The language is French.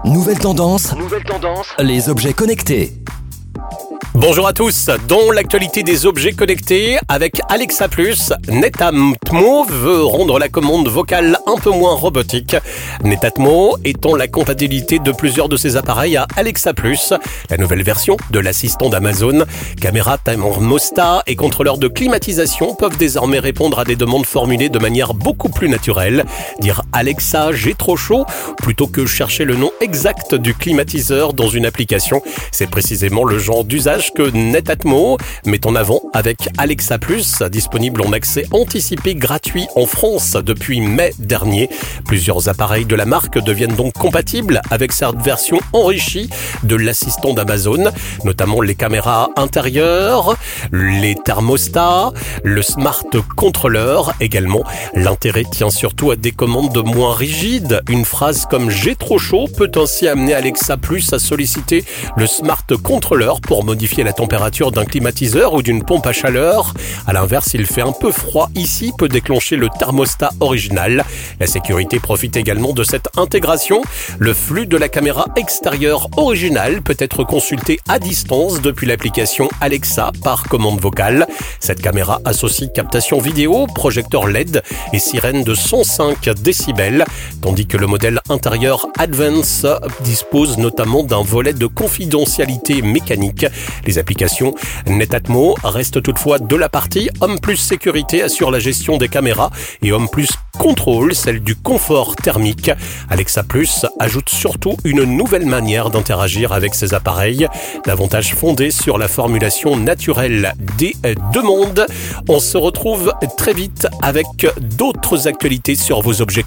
Nouvelle tendance, les objets connectés. Bonjour à tous, dans l'actualité des objets connectés, avec Alexa+, Netatmo veut rendre la commande vocale un peu moins robotique. Netatmo étend la compatibilité de plusieurs de ses appareils à Alexa+, la nouvelle version de l'assistant d'Amazon. Caméra, thermostat et contrôleur de climatisation peuvent désormais répondre à des demandes formulées de manière beaucoup plus naturelle. Dire « Alexa, j'ai trop chaud » plutôt que chercher le nom exact du climatiseur dans une application. C'est précisément le genre d'usage que Netatmo met en avant avec Alexa+, disponible en accès anticipé gratuit en France depuis mai dernier. Plusieurs appareils de la marque deviennent donc compatibles avec cette version enrichie de l'assistant d'Amazon, notamment les caméras intérieures, les thermostats, le smart controller également. L'intérêt tient surtout à des commandes moins rigides. Une phrase comme « j'ai trop chaud » peut ainsi amener Alexa+ à solliciter le smart controller pour modifier la température d'un climatiseur ou d'une pompe à chaleur. À l'inverse, il fait un peu froid ici, peut déclencher le thermostat original. La sécurité profite également de cette intégration. Le flux de la caméra extérieure originale peut être consulté à distance depuis l'application Alexa par commande vocale. Cette caméra associe captation vidéo, projecteur LED et sirène de 105 décibels, tandis que le modèle intérieur Advance dispose notamment d'un volet de confidentialité mécanique. Les applications Netatmo restent toutefois de la partie. Home+ Sécurité assure la gestion des caméras et Home+ Control, celle du confort thermique. Alexa+ ajoute surtout une nouvelle manière d'interagir avec ces appareils, davantage fondée sur la formulation naturelle des demandes. On se retrouve très vite avec d'autres actualités sur vos objets